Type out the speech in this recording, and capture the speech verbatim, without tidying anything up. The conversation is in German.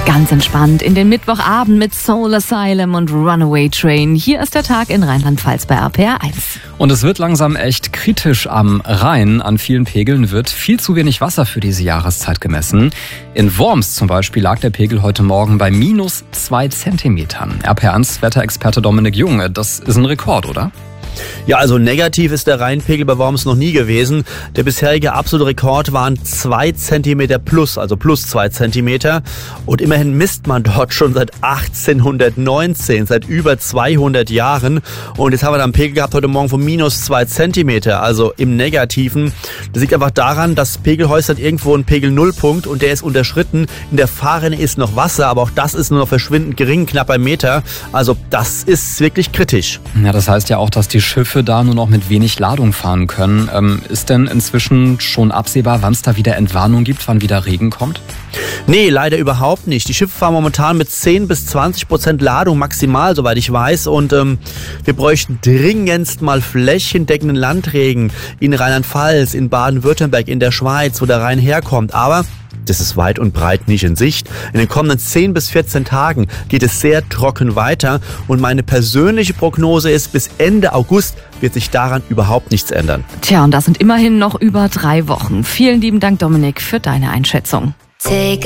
Ganz entspannt in den Mittwochabend mit Soul Asylum und Runaway Train. Hier ist der Tag in Rheinland-Pfalz bei R P R eins. Und es wird langsam echt kritisch am Rhein. An vielen Pegeln wird viel zu wenig Wasser für diese Jahreszeit gemessen. In Worms zum Beispiel lag der Pegel heute Morgen bei minus zwei Zentimetern. R P R eins Wetterexperte Dominik Junge, das ist ein Rekord, oder? Ja, also negativ ist der Rheinpegel bei Worms noch nie gewesen. Der bisherige absolute Rekord waren zwei Zentimeter plus, also plus zwei Zentimeter. Und immerhin misst man dort schon seit achtzehnhundertneunzehn, seit über zweihundert Jahren. Und jetzt haben wir da einen Pegel gehabt heute Morgen von minus zwei Zentimeter, also im Negativen. Das liegt einfach daran, dass Pegelhäuser hat irgendwo einen Pegel-Nullpunkt und der ist unterschritten. In der Fahrrinne ist noch Wasser, aber auch das ist nur noch verschwindend gering, knapp ein Meter. Also das ist wirklich kritisch. Ja, das heißt ja auch, dass die Schiffe da nur noch mit wenig Ladung fahren können. Ähm, ist denn inzwischen schon absehbar, wann es da wieder Entwarnung gibt, wann wieder Regen kommt? Nee, leider überhaupt nicht. Die Schiffe fahren momentan mit zehn bis zwanzig Prozent Ladung maximal, soweit ich weiß. Und ähm, wir bräuchten dringendst mal flächendeckenden Landregen in Rheinland-Pfalz, in Baden-Württemberg, in der Schweiz, wo der Rhein herkommt. Aber das ist weit und breit nicht in Sicht. In den kommenden zehn bis vierzehn Tagen geht es sehr trocken weiter. Und meine persönliche Prognose ist, bis Ende August wird sich daran überhaupt nichts ändern. Tja, und das sind immerhin noch über drei Wochen. Vielen lieben Dank, Dominik, für deine Einschätzung. Take